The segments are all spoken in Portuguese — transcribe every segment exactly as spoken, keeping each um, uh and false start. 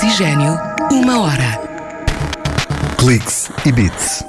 Oxigênio, uma hora. Cliques e Bits.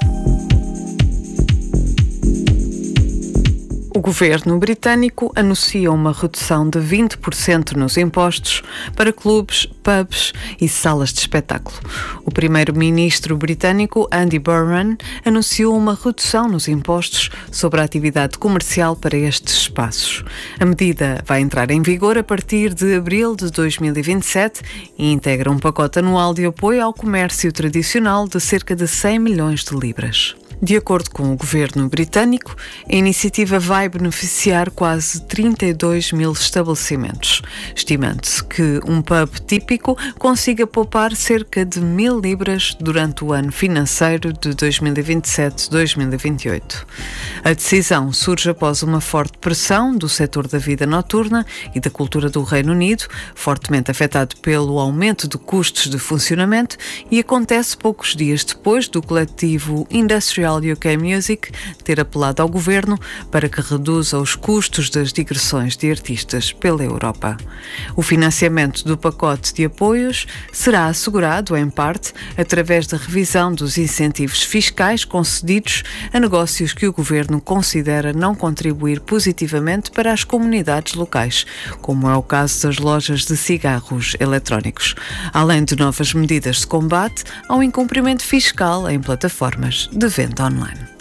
O governo britânico anuncia uma redução de vinte por cento nos impostos para clubes, pubs e salas de espetáculo. O primeiro-ministro britânico, Andy Burnham, anunciou uma redução nos impostos sobre a atividade comercial para estes espaços. A medida vai entrar em vigor a partir de abril de dois mil e vinte e sete e integra um pacote anual de apoio ao comércio tradicional de cerca de cem milhões de libras. De acordo com o governo britânico, a iniciativa vai beneficiar quase trinta e dois mil estabelecimentos, estimando-se que um pub típico consiga poupar cerca de mil libras durante o ano financeiro de dois mil e vinte e sete a dois mil e vinte e oito. A decisão surge após uma forte pressão do setor da vida noturna e da cultura do Reino Unido, fortemente afetado pelo aumento de custos de funcionamento, e acontece poucos dias depois do coletivo Industrial U K Music ter apelado ao governo para que reduza os custos das digressões de artistas pela Europa. O financiamento do pacote de apoios será assegurado, em parte, através da revisão dos incentivos fiscais concedidos a negócios que o governo considera não contribuir positivamente para as comunidades locais, como é o caso das lojas de cigarros eletrónicos, além de novas medidas de combate ao incumprimento fiscal em plataformas de venda online.